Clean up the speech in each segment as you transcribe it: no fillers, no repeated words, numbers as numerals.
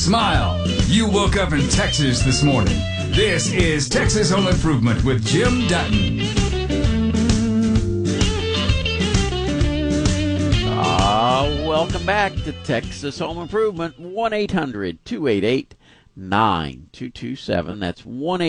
Smile. You woke up in Texas this morning. This is Texas Home Improvement with Jim Dutton. Welcome back to Texas Home Improvement. 1-800-288-9227. That's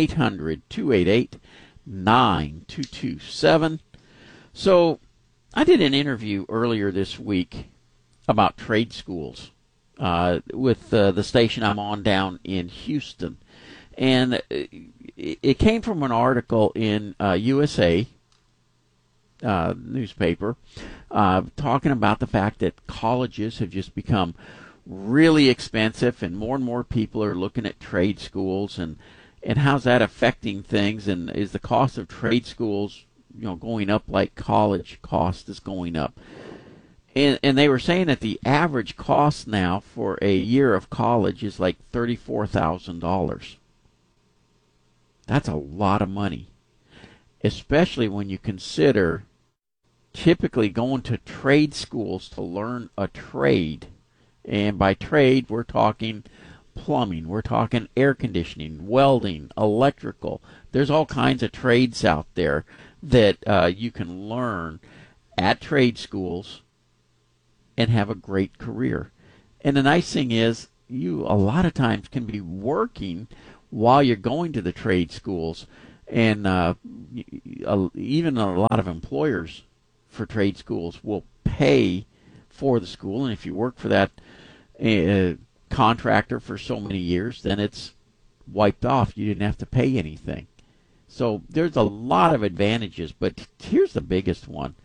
1-800-288-9227. So I did an interview earlier this week about trade schools with the station I'm on down in Houston. And it came from an article in USA newspaper talking about the fact that colleges have just become really expensive, and more people are looking at trade schools, and how's that affecting things, and is the cost of trade schools going up like college cost is going up. And they were saying that the average cost now for a year of college is like $34,000. That's a lot of money, especially when you consider typically going to trade schools to learn a trade. And by trade, we're talking plumbing, we're talking air conditioning, welding, electrical. There's all kinds of trades out there that you can learn at trade schools and have a great career. And the nice thing is, you a lot of times can be working while you're going to the trade schools. And even a lot of employers for trade schools will pay for the school. And if you work for that contractor for so many years, then it's wiped off. You didn't have to pay anything. So there's a lot of advantages. But here's the biggest one.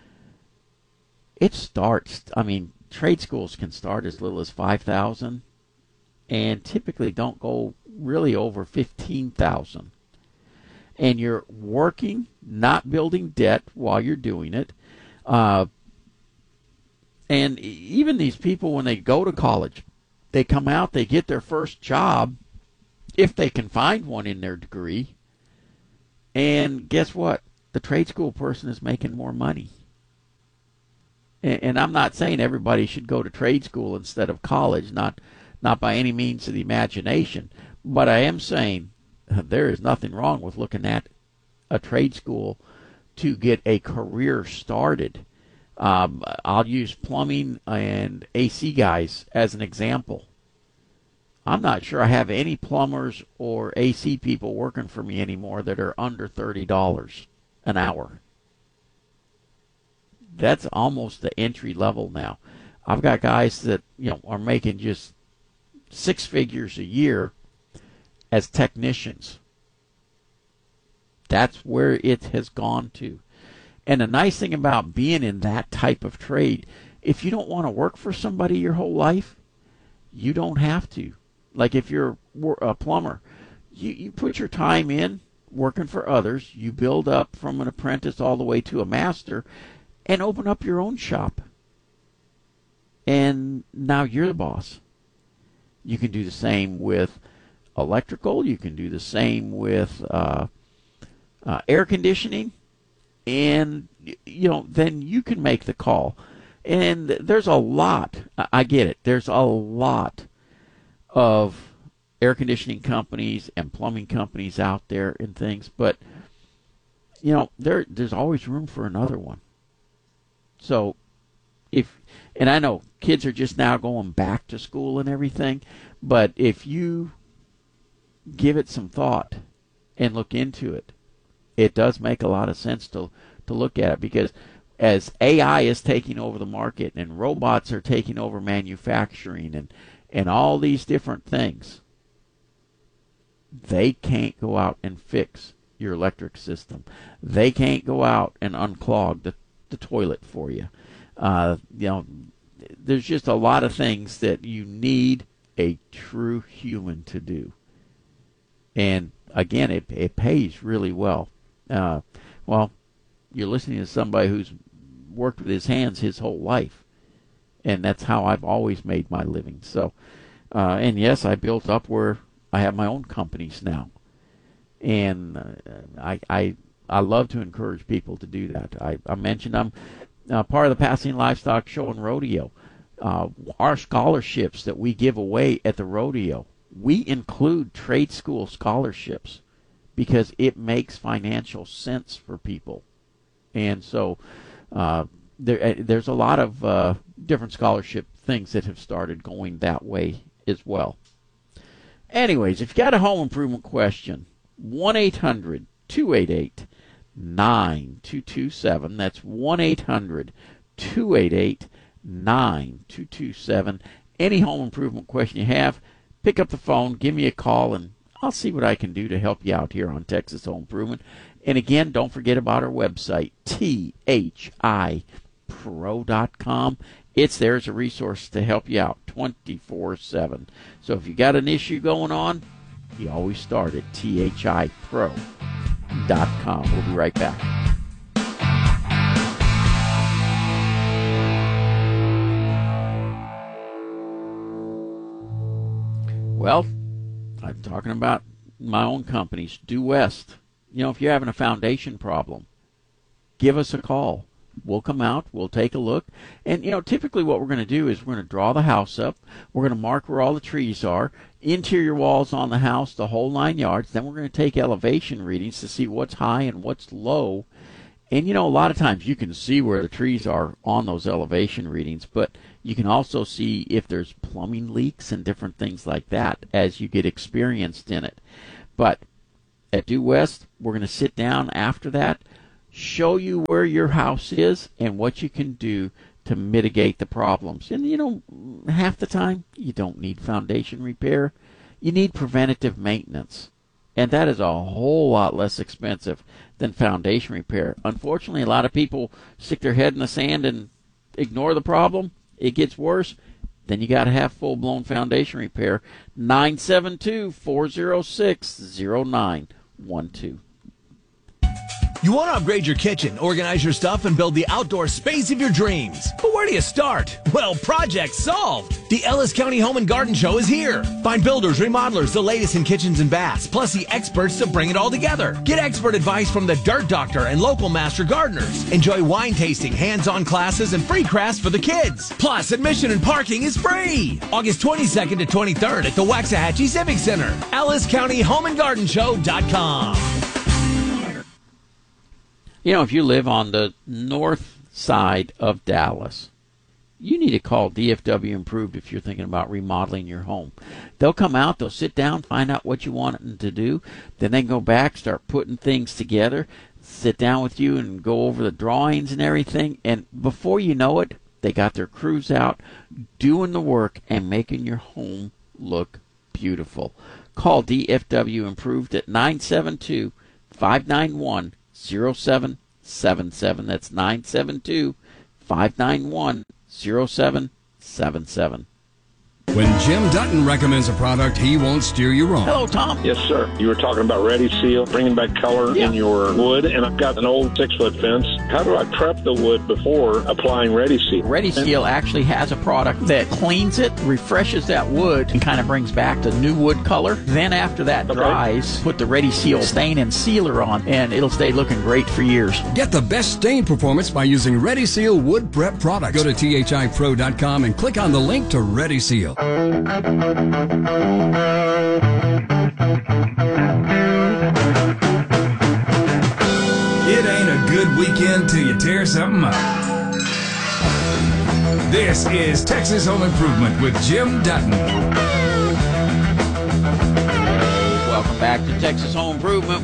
It starts, trade schools can start as little as $5,000 and typically don't go really over $15,000. And you're working, not building debt while you're doing it. And even these people, when they go to college, they come out, they get their first job, if they can find one in their degree. And guess what? The trade school person is making more money. And I'm not saying everybody should go to trade school instead of college, not by any means of the imagination. But I am saying there is nothing wrong with looking at a trade school to get a career started. I'll use plumbing and AC guys as an example. I'm not sure I have any plumbers or AC people working for me anymore that are under $30 an hour. That's almost the entry level now. I've got guys that are making just six figures a year as technicians. That's where it has gone to. And the nice thing about being in that type of trade, if you don't want to work for somebody your whole life, you don't have to. Like if you're a plumber, you put your time in working for others, you build up from an apprentice all the way to a master, and open up your own shop. And now you're the boss. You can do the same with electrical. You can do the same with air conditioning. And, then you can make the call. And there's a lot, I get it, there's a lot of air conditioning companies and plumbing companies out there and things. But, there's always room for another one. So and I know kids are just now going back to school and everything, but if you give it some thought and look into it, it does make a lot of sense to look at it, because as AI is taking over the market and robots are taking over manufacturing and all these different things, they can't go out and fix your electric system. They can't go out and unclog the toilet for you. There's just a lot of things that you need a true human to do. And again, it pays really well. You're listening to somebody who's worked with his hands his whole life, and that's how I've always made my living. So, and yes, I built up where I have my own companies now, and I love to encourage people to do that. I mentioned I'm part of the Pasadena Livestock Show and Rodeo. our scholarships that we give away at the rodeo, we include trade school scholarships because it makes financial sense for people. And so there's a lot of different scholarship things that have started going that way as well. Anyways, if you got a home improvement question, 1-800-288-9227. That's 1-800-288-9227. Any home improvement question you have, pick up the phone, give me a call, and I'll see what I can do to help you out here on Texas Home Improvement. And again, don't forget about our website, thipro.com. It's there as a resource to help you out 24/7. So if you got an issue going on, you always start at thipro.com. We'll be right back. Well, I'm talking about my own companies, Due West. You know, if you're having a foundation problem, give us a call. We'll come out, we'll take a look, and, you know, typically what we're going to do is we're going to draw the house up, we're going to mark where all the trees are, interior walls on the house, the whole 9 yards, then we're going to take elevation readings to see what's high and what's low. And, you know, a lot of times you can see where the trees are on those elevation readings, but you can also see if there's plumbing leaks and different things like that as you get experienced in it. But at Due West, we're going to sit down after that, show you where your house is and what you can do to mitigate the problems. And, you know, half the time, you don't need foundation repair. You need preventative maintenance. And that is a whole lot less expensive than foundation repair. Unfortunately, a lot of people stick their head in the sand and ignore the problem. It gets worse. Then you got to have full-blown foundation repair. 972-406-0912. You want to upgrade your kitchen, organize your stuff, and build the outdoor space of your dreams. But where do you start? Well, project solved. The Ellis County Home and Garden Show is here. Find builders, remodelers, the latest in kitchens and baths, plus the experts to bring it all together. Get expert advice from the Dirt Doctor and local master gardeners. Enjoy wine tasting, hands-on classes, and free crafts for the kids. Plus, admission and parking is free. August 22nd to 23rd at the Waxahachie Civic Center. EllisCountyHomeandGardenShow.com. You know, if you live on the north side of Dallas, you need to call DFW Improved if you're thinking about remodeling your home. They'll come out, they'll sit down, find out what you want them to do, then they go back, start putting things together, sit down with you and go over the drawings and everything, and before you know it, they got their crews out doing the work and making your home look beautiful. Call DFW Improved at 972-591-0777. That's 972-591-0777. When Jim Dutton recommends a product, he won't steer you wrong. Hello, Tom. Yes, sir. You were talking about Ready Seal, bringing back color in your wood, and I've got an old 6-foot fence. How do I prep the wood before applying Ready Seal? Ready Seal actually has a product that cleans it, refreshes that wood, and kind of brings back the new wood color. Then after that dries, put the Ready Seal stain and sealer on, and it'll stay looking great for years. Get the best stain performance by using Ready Seal wood prep products. Go to thipro.com and click on the link to Ready Seal. It ain't a good weekend till you tear something up. This is Texas Home Improvement with Jim Dutton. Welcome back to Texas Home Improvement,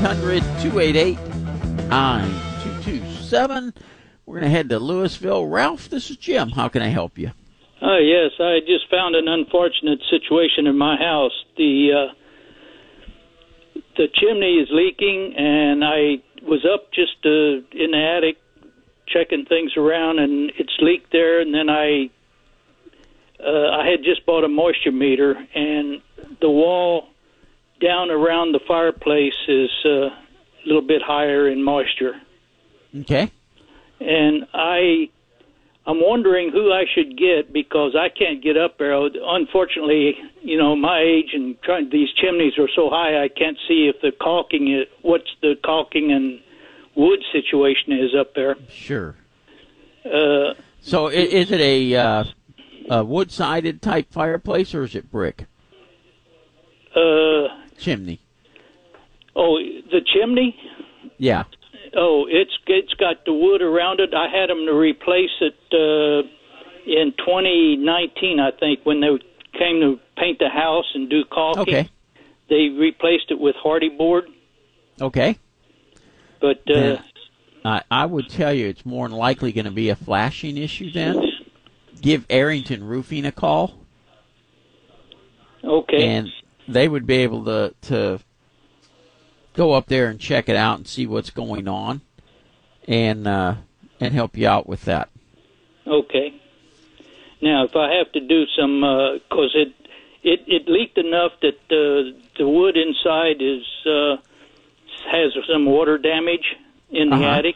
1-800-288-9227. We're going to head to Louisville. Ralph, this is Jim. How can I help you? Yes, I just found an unfortunate situation in my house. The chimney is leaking, and I was up just in the attic checking things around, and it's leaked there. And then I had just bought a moisture meter, and the wall down around the fireplace is a little bit higher in moisture. Okay. And I'm wondering who I should get because I can't get up there. Unfortunately, you know, my age and these chimneys are so high, I can't see if the caulking what's the caulking and wood situation is up there. Sure. So is it a a wood-sided type fireplace, or is it brick? Chimney. Oh, the chimney? Yeah. Oh, it's got the wood around it. I had them to replace it in 2019, I think, when they came to paint the house and do caulking. Okay. They replaced it with hardy board. Okay. But I would tell you it's more than likely going to be a flashing issue then. Give Arrington Roofing a call. Okay. And they would be able to go up there and check it out and see what's going on and help you out with that. Okay. Now, if I have to do some, because it leaked enough that the wood inside has some water damage in the attic.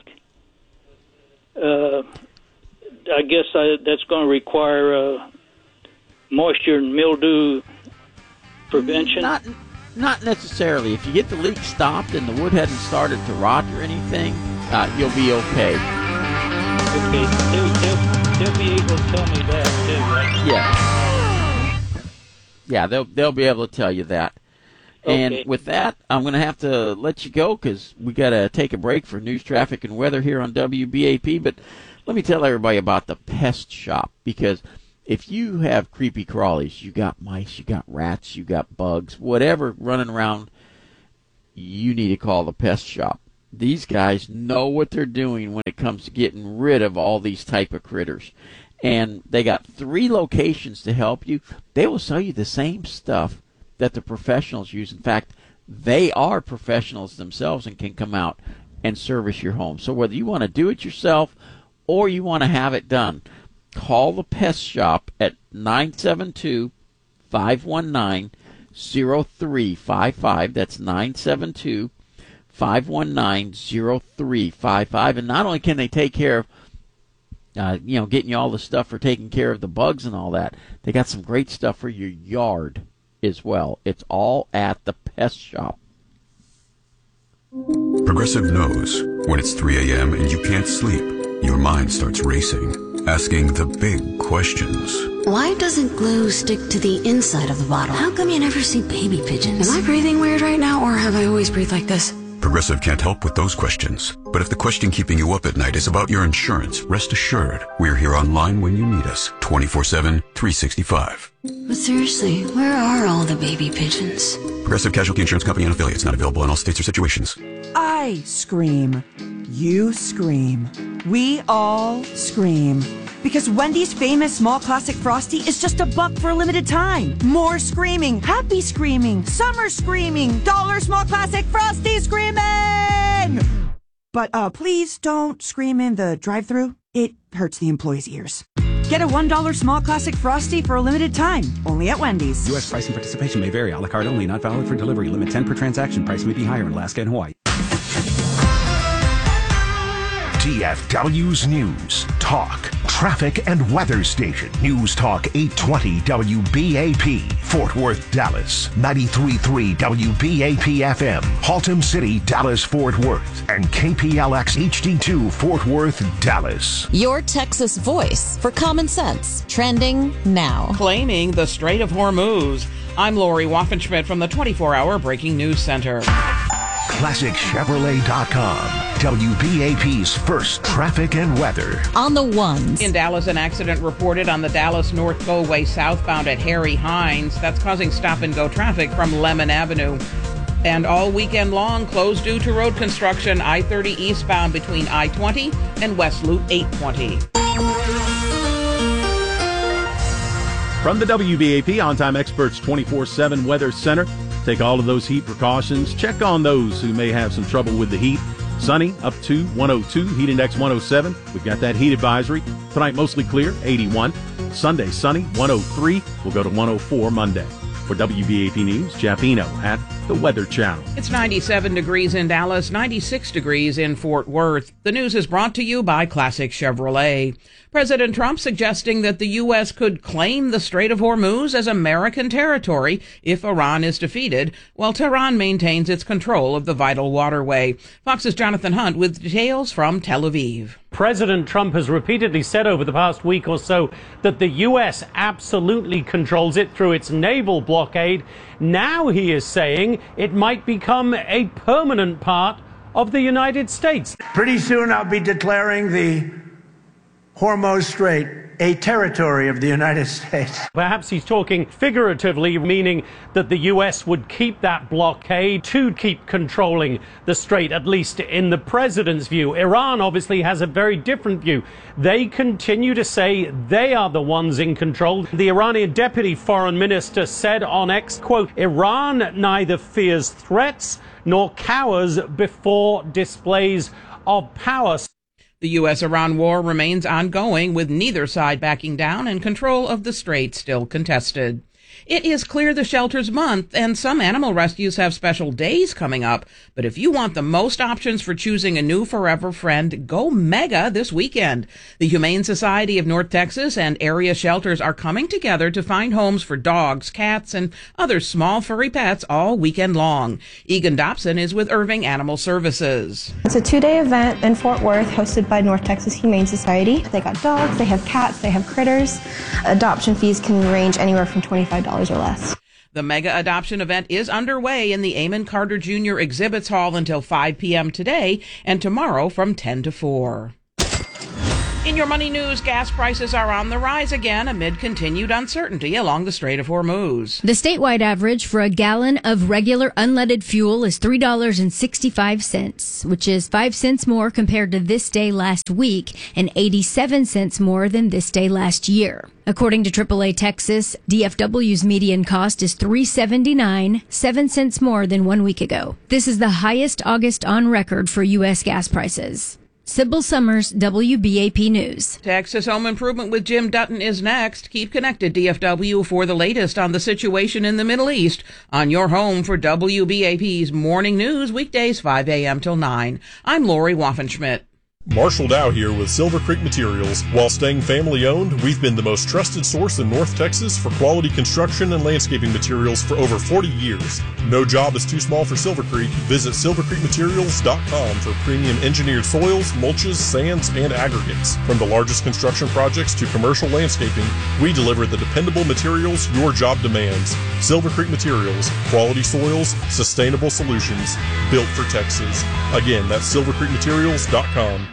I guess that's going to require moisture and mildew prevention. Not necessarily. If you get the leak stopped and the wood hasn't started to rot or anything, you'll be okay. Okay, they'll be able to tell me that too, right? Yeah, they'll be able to tell you that. Okay. And with that, I'm going to have to let you go because we got to take a break for news, traffic, and weather here on WBAP. But let me tell everybody about the Pest Shop, because if you have creepy crawlies, you got mice, you got rats, you got bugs, whatever running around, you need to call the Pest Shop. These guys know what they're doing when it comes to getting rid of all these type of critters. And they got 3 locations to help you. They will sell you the same stuff that the professionals use. In fact, they are professionals themselves and can come out and service your home. So whether you want to do it yourself or you want to have it done, call the Pest Shop at 972-519-0355. That's 972-519-0355. And not only can they take care of getting you all the stuff for taking care of the bugs and all that, they got some great stuff for your yard as well. It's all at the Pest Shop. Progressive knows when it's 3 a.m. and you can't sleep, your mind starts racing, asking the big questions. Why doesn't glue stick to the inside of the bottle? How come you never see baby pigeons? Am I breathing weird right now, or have I always breathed like this? Progressive can't help with those questions. But if the question keeping you up at night is about your insurance, rest assured, we're here online when you need us, 24/7, 365. But seriously, where are all the baby pigeons? Progressive Casualty Insurance Company and affiliates, not available in all states or situations. I scream. You scream. We all scream. Because Wendy's famous small classic Frosty is just $1 for a limited time. More screaming, happy screaming, summer screaming, dollar small classic Frosty screaming! But please don't scream in the drive-thru. It hurts the employees' ears. Get a $1 small classic Frosty for a limited time, only at Wendy's. U.S. price and participation may vary. A la carte only, not valid for delivery. Limit 10 per transaction. Price may be higher in Alaska and Hawaii. DFW's News, Talk, Traffic and Weather Station. News Talk 820 WBAP. Fort Worth, Dallas. 93.3 WBAP FM. Haltom City, Dallas, Fort Worth. And KPLX HD2 Fort Worth, Dallas. Your Texas voice for common sense. Trending now. Claiming the Strait of Hormuz. I'm Lori Waffenschmidt from the 24-Hour Breaking News Center. ClassicChevrolet.com. WBAP's first traffic and weather. On the ones. In Dallas, an accident reported on the Dallas North Tollway southbound at Harry Hines. That's causing stop-and-go traffic from Lemon Avenue. And all weekend long, closed due to road construction, I-30 eastbound between I-20 and West Loop 820. From the WBAP On-Time Experts 24/7 Weather Center, take all of those heat precautions. Check on those who may have some trouble with the heat. Sunny up to 102, heat index 107. We've got that heat advisory. Tonight mostly clear, 81. Sunday sunny, 103. We'll go to 104 Monday. For WBAP News, Jeff Eno at the Weather Channel. It's 97 degrees in Dallas, 96 degrees in Fort Worth. The news is brought to you by Classic Chevrolet. President Trump suggesting that the U.S. could claim the Strait of Hormuz as American territory if Iran is defeated, while Tehran maintains its control of the vital waterway. Fox's Jonathan Hunt with details from Tel Aviv. President Trump has repeatedly said over the past week or so that the U.S. absolutely controls it through its naval blockade. Now he is saying it might become a permanent part of the United States. Pretty soon I'll be declaring the Hormuz Strait a territory of the United States. Perhaps he's talking figuratively, meaning that the U.S. would keep that blockade to keep controlling the strait, at least in the president's view. Iran obviously has a very different view. They continue to say they are the ones in control. The Iranian deputy foreign minister said on X, quote, "Iran neither fears threats nor cowers before displays of power." The U.S.-Iran war remains ongoing, with neither side backing down and control of the strait still contested. It is Clear the Shelters month, and some animal rescues have special days coming up. But if you want the most options for choosing a new forever friend, go mega this weekend. The Humane Society of North Texas and area shelters are coming together to find homes for dogs, cats, and other small furry pets all weekend long. Egan Dobson is with Irving Animal Services. It's a 2-day event in Fort Worth hosted by North Texas Humane Society. They got dogs, they have cats, they have critters. Adoption fees can range anywhere from $25 or less. The mega adoption event is underway in the Amon Carter Jr. Exhibits Hall until 5 p.m. today and tomorrow from 10 to 4. In your money news, gas prices are on the rise again amid continued uncertainty along the Strait of Hormuz. The statewide average for a gallon of regular unleaded fuel is $3.65, which is 5 cents more compared to this day last week and 87 cents more than this day last year. According to AAA Texas, DFW's median cost is $3.79, 7 cents more than 1 week ago. This is the highest August on record for U.S. gas prices. Sybil Summers, WBAP News. Texas Home Improvement with Jim Dutton is next. Keep connected, DFW, for the latest on the situation in the Middle East on your home for WBAP's Morning News, weekdays 5 a.m. till 9. I'm Lori Waffenschmidt. Marshall Dow here with Silver Creek Materials. While staying family-owned, we've been the most trusted source in North Texas for quality construction and landscaping materials for over 40 years. No job is too small for Silver Creek. Visit silvercreekmaterials.com for premium engineered soils, mulches, sands, and aggregates. From the largest construction projects to commercial landscaping, we deliver the dependable materials your job demands. Silver Creek Materials, quality soils, sustainable solutions, built for Texas. Again, that's silvercreekmaterials.com.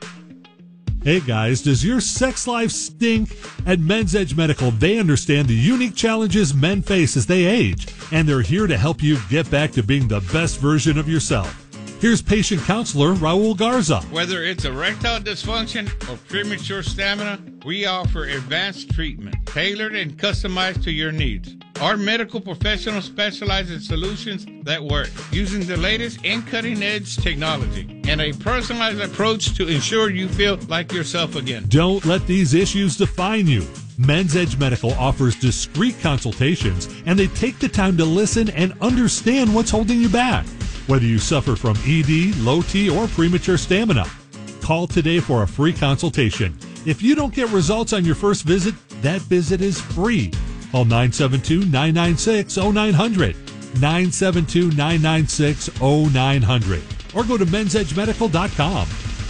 Hey guys, does your sex life stink? At Men's Edge Medical, they understand the unique challenges men face as they age, and they're here to help you get back to being the best version of yourself. Here's patient counselor Raul Garza. Whether it's erectile dysfunction or premature stamina, we offer advanced treatment tailored and customized to your needs. Our medical professionals specialize in solutions that work using the latest and cutting-edge technology and a personalized approach to ensure you feel like yourself again. Don't let these issues define you. Men's Edge Medical offers discreet consultations, and they take the time to listen and understand what's holding you back. Whether you suffer from ED, low T, or premature stamina, call today for a free consultation. If you don't get results on your first visit, that visit is free. Call 972-996-0900, 972-996-0900, or go to mensedgemedical.com.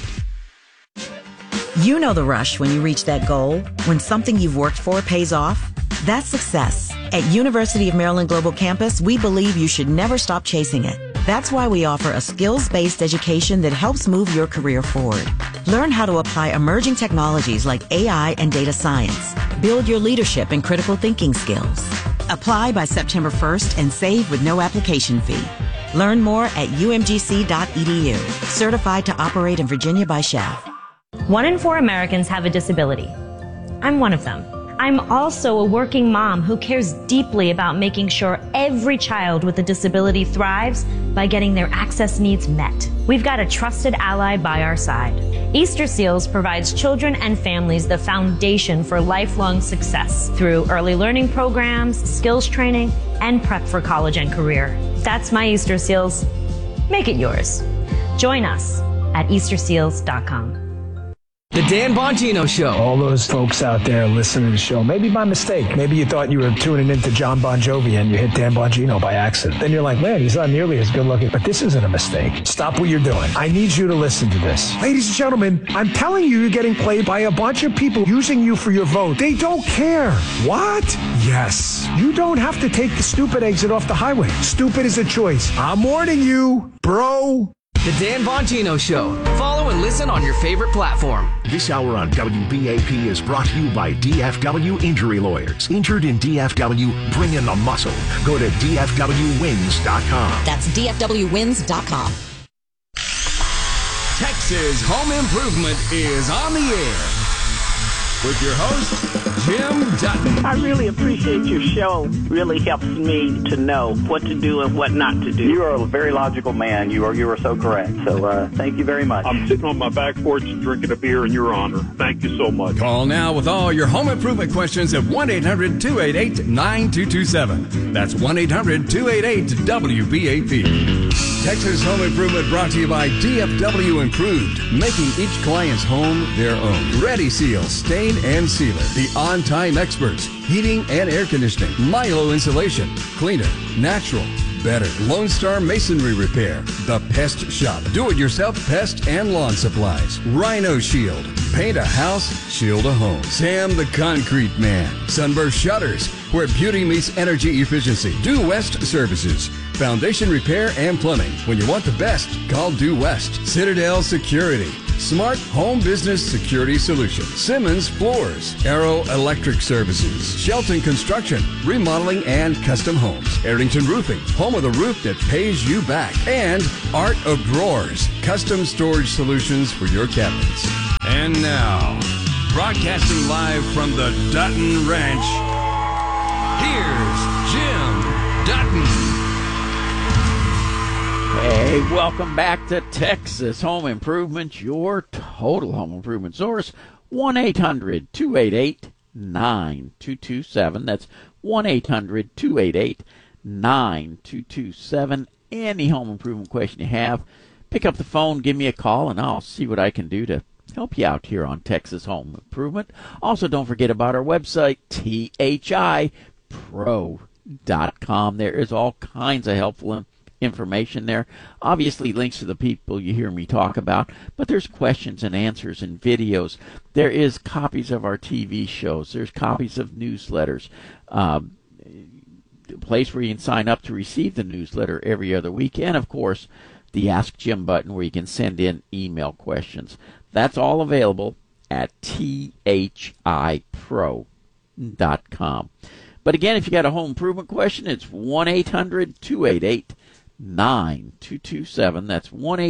You know the rush when you reach that goal, when something you've worked for pays off. That's success. At University of Maryland Global Campus, we believe you should never stop chasing it. That's why we offer a skills-based education that helps move your career forward. Learn how to apply emerging technologies like AI and data science. Build your leadership and critical thinking skills. Apply by September 1st and save with no application fee. Learn more at umgc.edu. Certified to operate in Virginia by SCHEV. 1 in 4 Americans have a disability. I'm one of them. I'm also a working mom who cares deeply about making sure every child with a disability thrives by getting their access needs met. We've got a trusted ally by our side. Easter Seals provides children and families the foundation for lifelong success through early learning programs, skills training, and prep for college and career. That's my Easter Seals. Make it yours. Join us at easterseals.com. The Dan Bongino Show. All those folks out there listening to the show, maybe by mistake. Maybe you thought you were tuning into John Bon Jovi and you hit Dan Bongino by accident. Then you're like, man, he's not nearly as good looking. But this isn't a mistake. Stop what you're doing. I need you to listen to this. Ladies and gentlemen, I'm telling you, you're getting played by a bunch of people using you for your vote. They don't care. What? Yes. You don't have to take the stupid exit off the highway. Stupid is a choice. I'm warning you, bro. The Dan Bongino Show. Follow and listen on your favorite platform. This hour on WBAP is brought to you by DFW Injury Lawyers. Injured in DFW, bring in the muscle. Go to DFWWins.com. That's DFWWins.com. Texas Home Improvement is on the air with your host, Jim Dutton. I really appreciate your show. Really helps me to know what to do and what not to do. You are a very logical man. You are so correct. So thank you very much. I'm sitting on my back porch drinking a beer in your honor. Thank you so much. Call now with all your home improvement questions at 1-800-288-9227. That's 1-800-288-WBAP. Texas Home Improvement brought to you by DFW Improved, making each client's home their own. Ready Seal, Stain and Sealer, the on-time experts, heating and air conditioning, Milo Insulation, cleaner, natural, better. Lone Star Masonry Repair, the Pest Shop, do-it-yourself pest and lawn supplies. Rhino Shield, paint a house, shield a home. Sam the Concrete Man, Sunburst Shutters, where beauty meets energy efficiency. Due West Services, foundation repair and plumbing. When you want the best, call Due West. Citadel Security, smart home business security solution. Simmons Floors, Arrow Electric Services, Shelton Construction, remodeling and custom homes. Arrington Roofing, home of the roof that pays you back. And Art of Drawers, custom storage solutions for your cabinets. And now, broadcasting live from the Dutton Ranch, here's Jim Dutton. Hey, welcome back to Texas Home Improvement, your total home improvement source. 1-800-288-9227. That's 1-800-288-9227. Any home improvement question you have, pick up the phone, give me a call, and I'll see what I can do to help you out here on Texas Home Improvement. Also, don't forget about our website, thipro.com. There is all kinds of helpful information there. Obviously, links to the people you hear me talk about, but there's questions and answers and videos. There is copies of our TV shows. There's copies of newsletters. A place where you can sign up to receive the newsletter every other week. And, of course, the Ask Jim button where you can send in email questions. That's all available at thipro.com. But again, if you got a home improvement question, it's 1-800-288-9227. That's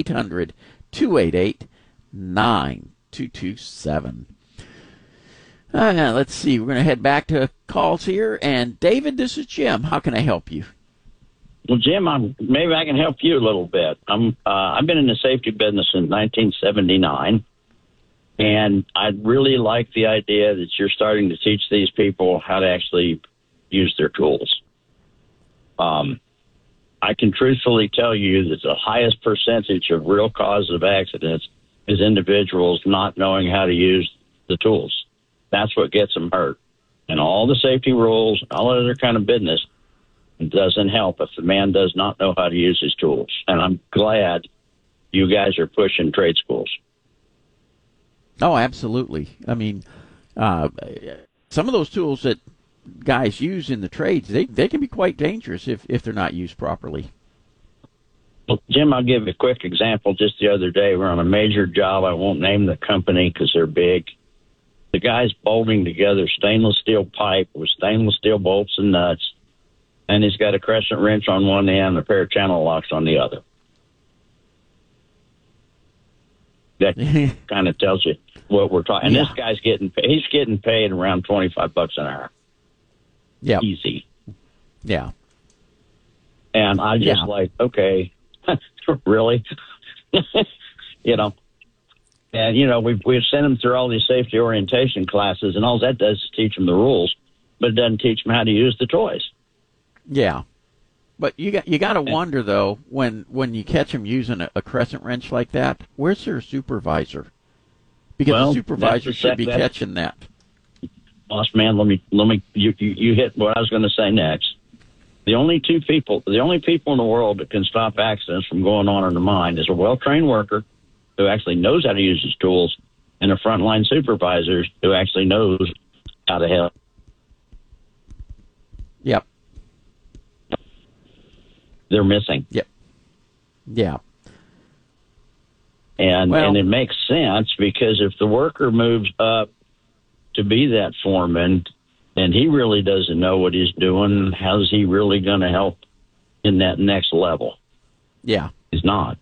1-800-288-9227. Let's see. We're going to head back to calls here. And David, this is Jim. How can I help you? Well, Jim, maybe I can help you a little bit. I've been in the safety business since 1979, and I really like the idea that you're starting to teach these people how to actually use their tools. I can truthfully tell you that the highest percentage of real causes of accidents is individuals not knowing how to use the tools. That's what gets them hurt. And all the safety rules, all other kind of business, it doesn't help if the man does not know how to use his tools. And I'm glad you guys are pushing trade schools. Oh, absolutely. I mean, some of those tools that guys use in the trades, they can be quite dangerous if they're not used properly. Well, Jim, I'll give you a quick example. Just the other day, we're on a major job. I won't name the company because they're big. The guy's bolting together stainless steel pipe with stainless steel bolts and nuts, and he's got a crescent wrench on one end and a pair of channel locks on the other. That kind of tells you what we're talking. And this guy's getting paid around $25 an hour. Yeah, easy. Yeah, and I just okay, really, And, we've sent them through all these safety orientation classes, and all that does is teach them the rules, but it doesn't teach them how to use the toys. Yeah. But you got to wonder, though, when you catch them using a crescent wrench like that, where's their supervisor? Because the supervisor should be catching that. Boss man, let me. You hit what I was going to say next. The only people in the world that can stop accidents from going on in the mine is a well-trained worker who actually knows how to use his tools, and a frontline supervisor who actually knows how to help. Yep. They're missing. Yep. Yeah. And it makes sense, because if the worker moves up to be that foreman and he really doesn't know what he's doing, how's he really going to help in that next level? Yeah. He's not.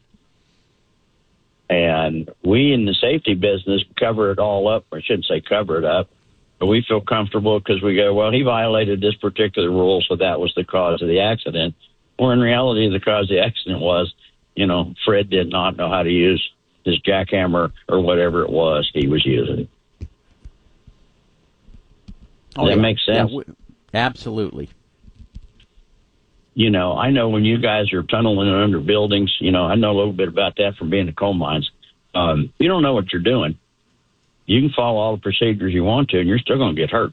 And we in the safety business cover it all up. I shouldn't say cover it up, but we feel comfortable because we go, well, he violated this particular rule, so that was the cause of the accident. Or in reality, the cause of the accident was, Fred did not know how to use his jackhammer or whatever it was he was using. Does that make sense? Yeah, absolutely. I know when you guys are tunneling under buildings, I know a little bit about that from being in coal mines. You don't know what you're doing. You can follow all the procedures you want to, and you're still going to get hurt.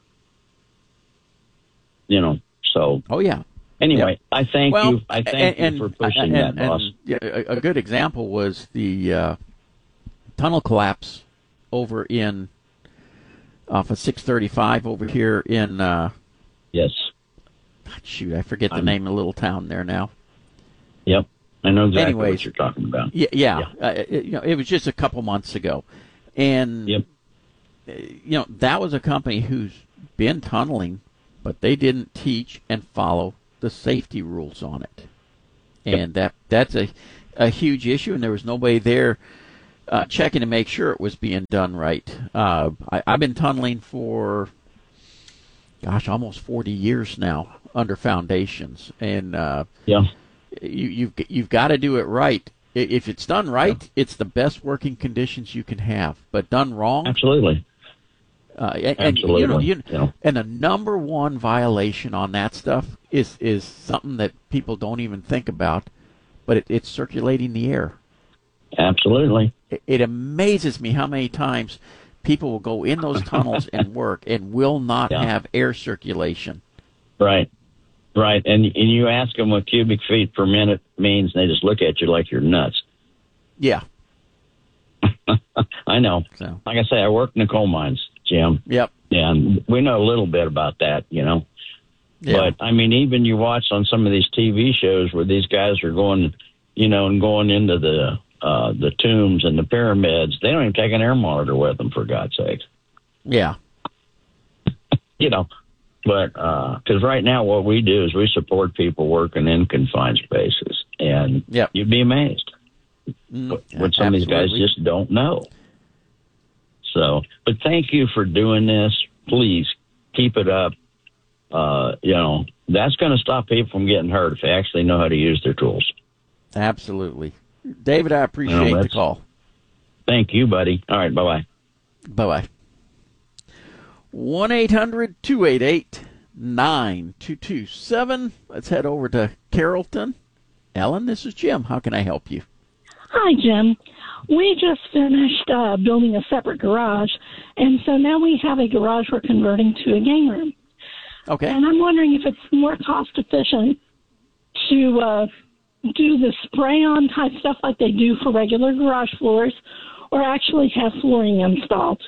So. Oh, yeah. Anyway, yeah. I thank you. I thank you for pushing that, boss. A good example was the tunnel collapse over off of 635 over here in. Yes. Shoot, I forget the name of the little town there now. Yep, I know exactly what you're talking about. Yeah. It was just a couple months ago, and that was a company who's been tunneling, but they didn't teach and follow the safety rules on it, and that's a huge issue. And there was nobody there checking to make sure it was being done right. I've been tunneling for, almost 40 years now under foundations, and you've got to do it right. If it's done right, it's the best working conditions you can have. But done wrong, absolutely. Absolutely. And the number one violation on that stuff is something that people don't even think about, but it's circulating the air. Absolutely. It amazes me how many times people will go in those tunnels and work and will not have air circulation. Right. And you ask them what cubic feet per minute means, and they just look at you like you're nuts. Yeah. I know. So. Like I say, I work in the coal mines, Jim. Yep. And we know a little bit about that, Yeah. But, even you watch on some of these TV shows where these guys are going, and going into the tombs and the pyramids, they don't even take an air monitor with them, for God's sake. Yeah. But because right now what we do is we support people working in confined spaces, and you'd be amazed what some of these guys just don't know. So, but thank you for doing this. Please keep it up. That's going to stop people from getting hurt if they actually know how to use their tools. Absolutely. David, I appreciate the call. Thank you, buddy. All right, bye-bye. Bye-bye. 1-800-288-9227. Let's head over to Carrollton. Ellen, this is Jim. How can I help you? Hi, Jim. We just finished building a separate garage, and so now we have a garage we're converting to a game room. Okay. And I'm wondering if it's more cost-efficient to do the spray-on type stuff like they do for regular garage floors, or actually have flooring installed.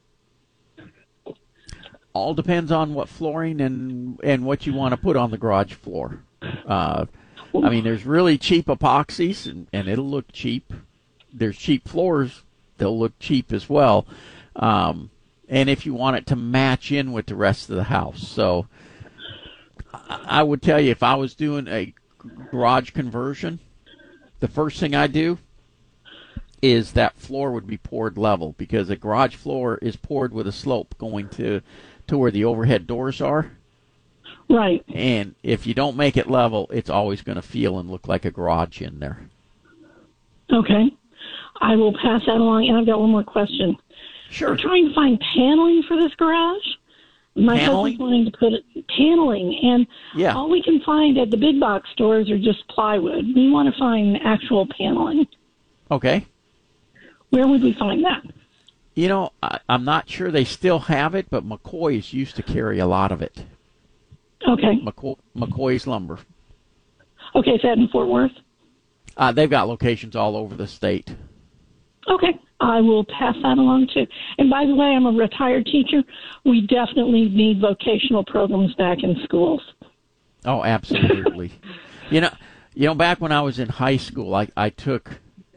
All depends on what flooring and what you want to put on the garage floor. There's really cheap epoxies, and it'll look cheap. There's cheap floors. They'll look cheap as well. And if you want it to match in with the rest of the house. So I would tell you, if I was doing a garage conversion, the first thing I do is that floor would be poured level, because a garage floor is poured with a slope going to where the overhead doors are. Right. And if you don't make it level, it's always going to feel and look like a garage in there. Okay. I will pass that along, and I've got one more question. Sure. We're trying to find paneling for this garage. My husband's wanting to put paneling, and all we can find at the big box stores are just plywood. We want to find actual paneling. Okay. Where would we find that? You know, I'm not sure they still have it, but McCoy's used to carry a lot of it. Okay. McCoy's Lumber. Okay, is that in Fort Worth? They've got locations all over the state. Okay, I will pass that along too. And by the way, I'm a retired teacher. We definitely need vocational programs back in schools. Oh, absolutely. you know, back when I was in high school, I took.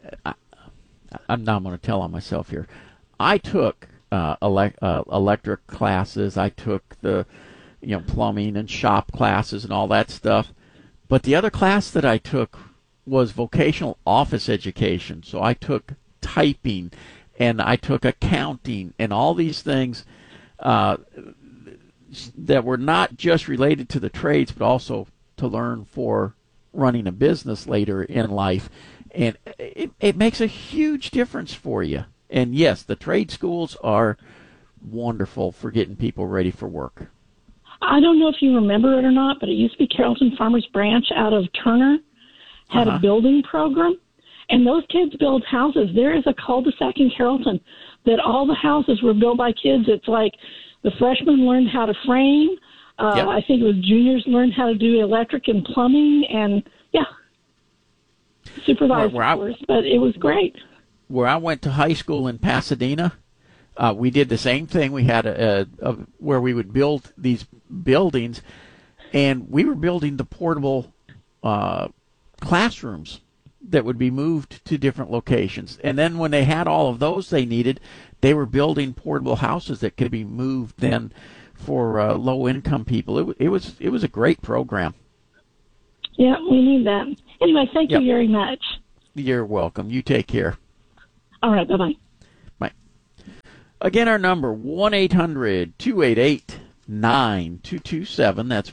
I'm not going to tell on myself here. I took electric classes. I took the, plumbing and shop classes and all that stuff. But the other class that I took was vocational office education. So I took typing, and I took accounting, and all these things that were not just related to the trades, but also to learn for running a business later in life. And it makes a huge difference for you. And yes, the trade schools are wonderful for getting people ready for work. I don't know if you remember it or not, but it used to be Carrollton Farmers Branch out of Turner had a building program. And those kids build houses. There is a cul-de-sac in Carrollton that all the houses were built by kids. It's like the freshmen learned how to frame. I think it was juniors learned how to do electric and plumbing. And, supervised, of course, but it was great. Where I went to high school in Pasadena, we did the same thing. We had where we would build these buildings, and we were building the portable classrooms that would be moved to different locations. And then when they had all of those they needed, they were building portable houses that could be moved then for low-income people. It was a great program. Yeah, we need that. Anyway, thank you very much. You're welcome. You take care. All right, bye-bye. Bye. Again, our number, 1-800-288-9227. That's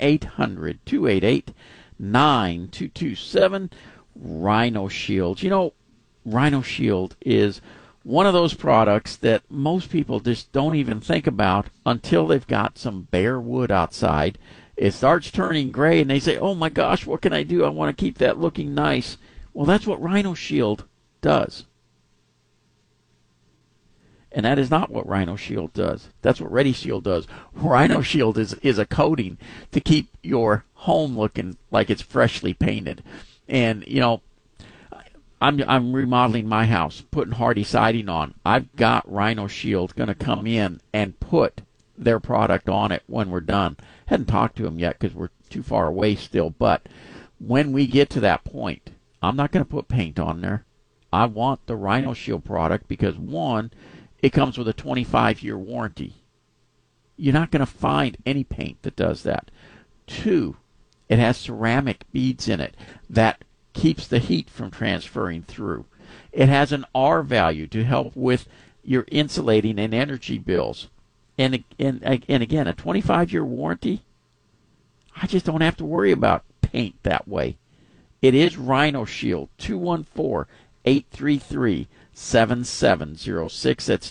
1-800-288-9227. Rhino Shield. You know, Rhino Shield is one of those products that most people just don't even think about until they've got some bare wood outside. It starts turning gray, and they say, oh, my gosh, what can I do? I want to keep that looking nice. Well, that's what Rhino Shield does. And that is not what Rhino Shield does. That's what Ready Seal does. Rhino Shield is a coating to keep your home looking like it's freshly painted. And, I'm remodeling my house, putting hardy siding on. I've got Rhino Shield going to come in and put their product on it when we're done. Hadn't talked to them yet because we're too far away still. But when we get to that point, I'm not going to put paint on there. I want the Rhino Shield product because, one, it comes with a 25-year warranty. You're not going to find any paint that does that. 2, it has ceramic beads in it that keeps the heat from transferring through. It has an R value to help with your insulating and energy bills. And again, a 25-year warranty, I just don't have to worry about paint that way. It is Rhino Shield, 214-833-7706. That's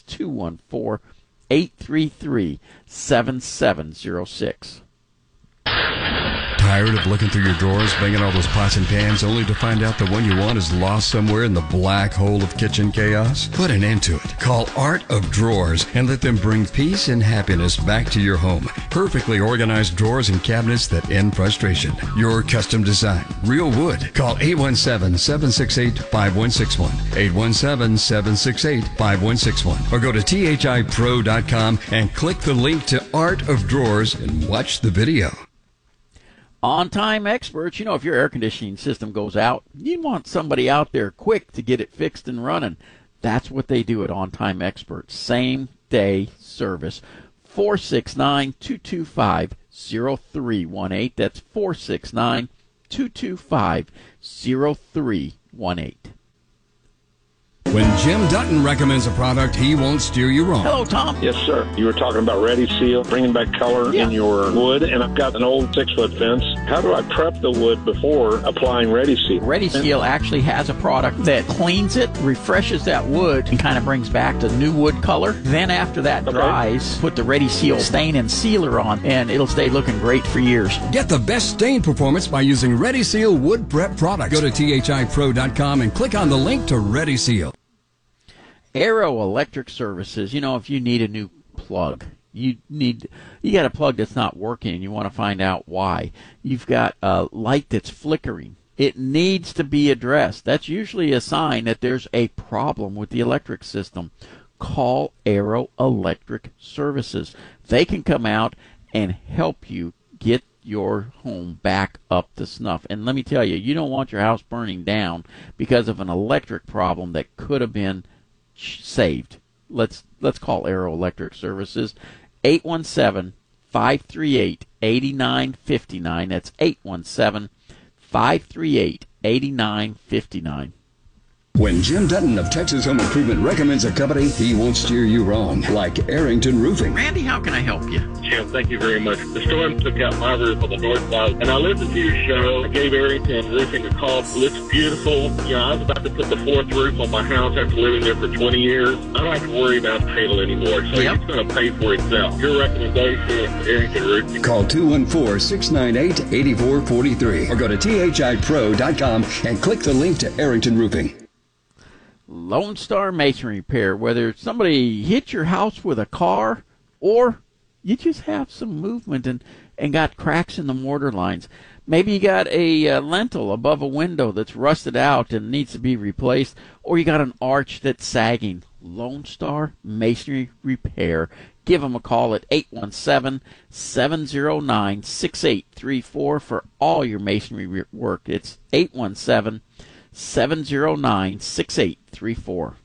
214-833-7706. Tired of looking through your drawers, banging all those pots and pans, only to find out the one you want is lost somewhere in the black hole of kitchen chaos? Put an end to it. Call Art of Drawers and let them bring peace and happiness back to your home. Perfectly organized drawers and cabinets that end frustration. Your custom design. Real wood. Call 817-768-5161. 817-768-5161. Or go to thipro.com and click the link to Art of Drawers and watch the video. On-time experts, if your air conditioning system goes out, you want somebody out there quick to get it fixed and running. That's what they do at On-Time Experts. Same-day service. 469-225-0318. That's 469-225-0318. When Jim Dutton recommends a product, he won't steer you wrong. Hello, Tom. Yes, sir. You were talking about Ready Seal, bringing back color in your wood, and I've got an old 6-foot fence. How do I prep the wood before applying Ready Seal? Ready Seal actually has a product that cleans it, refreshes that wood, and kind of brings back the new wood color. Then after that dries, put the Ready Seal stain and sealer on, and it'll stay looking great for years. Get the best stain performance by using Ready Seal wood prep products. Go to thipro.com and click on the link to Ready Seal. Arrow Electric Services, if you need a new plug, you got a plug that's not working and you want to find out why. You've got a light that's flickering. It needs to be addressed. That's usually a sign that there's a problem with the electric system. Call Arrow Electric Services. They can come out and help you get your home back up to snuff. And let me tell you, you don't want your house burning down because of an electric problem that could have been saved. Let's call Arrow Electric Services. 817-538-8959. That's 817-538-8959. When Jim Dutton of Texas Home Improvement recommends a company, he won't steer you wrong, like Arrington Roofing. Randy, how can I help you? Jim, thank you very much. The storm took out my roof on the north side, and I listened to your show. I gave Arrington Roofing a call. It looks beautiful. I was about to put the fourth roof on my house after living there for 20 years. I don't have to worry about hail anymore, so it's going to pay for itself. Your recommendation, Arrington Roofing. Call 214-698-8443 or go to thipro.com and click the link to Arrington Roofing. Lone Star Masonry Repair, whether somebody hit your house with a car or you just have some movement and got cracks in the mortar lines. Maybe you got a lintel above a window that's rusted out and needs to be replaced, or you got an arch that's sagging. Lone Star Masonry Repair. Give them a call at 817-709-6834 for all your masonry work. It's 817-709-6834.